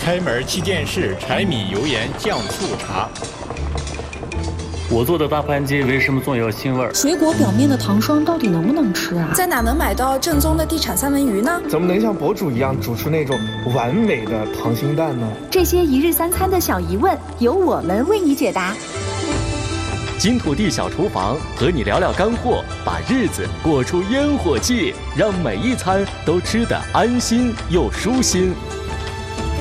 开门七件事：柴米油盐酱醋茶。 我做的大盘鸡为什么总有腥味儿？ 水果表面的糖霜到底能不能吃啊？ 在哪能买到正宗的地产三文鱼呢？ 怎么能像博主一样煮出那种完美的溏心蛋呢？ 这些一日三餐的小疑问，由我们为你解答。 金土地小厨房和你聊聊干货，把日子过出烟火气，让每一餐都吃得安心又舒心。